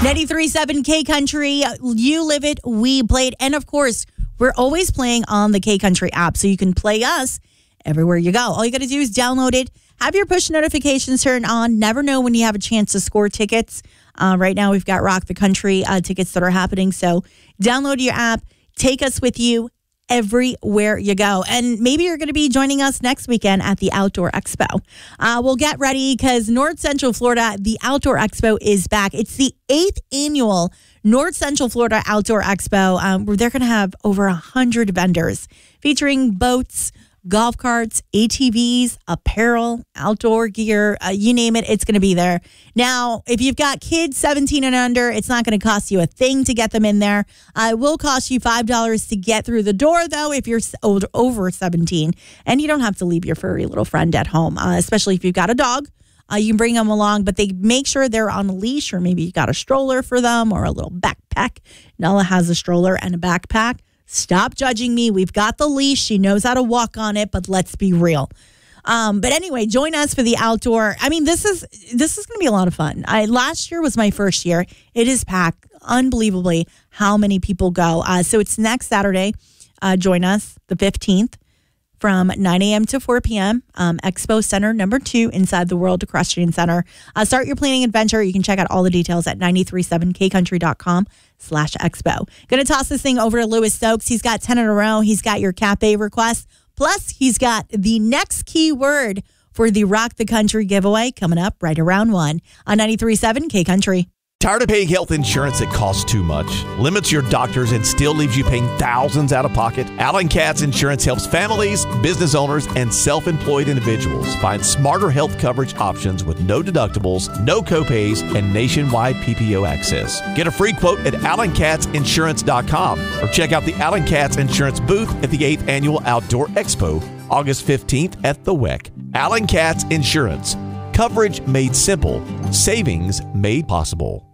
93.7 K Country. You live it, we play it. And of course, we're always playing on the K Country app, so you can play us everywhere you go. All you got to do is download it, have your push notifications turned on. Never know when you have a chance to score tickets. Right now, we've got Rock the Country tickets that are happening. So download your app, take us with you everywhere you go. And maybe you're going to be joining us next weekend at the Outdoor Expo. We'll get ready because North Central Florida, the Outdoor Expo is back. It's the 8th annual North Central Florida Outdoor Expo, where they're going to have over 100 vendors featuring boats, golf carts, ATVs, apparel, outdoor gear, you name it, it's going to be there. Now, if you've got kids 17 and under, it's not going to cost you a thing to get them in there. It will cost you $5 to get through the door, though, if you're over 17. And you don't have to leave your furry little friend at home, especially if you've got a dog. You can bring them along, but they make sure they're on a leash, or maybe you got a stroller for them or a little backpack. Nella has a stroller and a backpack. Stop judging me. We've got the leash. She knows how to walk on it, but let's be real. But anyway, join us for the outdoor. I mean, this is going to be a lot of fun. Last year was my first year. It is packed unbelievably how many people go. So it's next Saturday. Join us the 15th from 9 a.m. to 4 p.m. Expo Center number 2 inside the World Equestrian Center. Start your planning adventure. You can check out all the details at 937kcountry.com/expo. Going to toss this thing over to Lewis Stokes. He's got 10 in a row. He's got your cafe request. Plus, he's got the next key word for the Rock the Country giveaway coming up right around 1 on 93.7 K Country. Tired of paying health insurance that costs too much, limits your doctors, and still leaves you paying thousands out of pocket? Allen Katz Insurance helps families, business owners, and self-employed individuals find smarter health coverage options with no deductibles, no copays, and nationwide PPO access. Get a free quote at AllenKatzInsurance.com or check out the Allen Katz Insurance booth at the 8th Annual Outdoor Expo, August 15th at the WEC. Allen Katz Insurance. Coverage made simple. Savings made possible.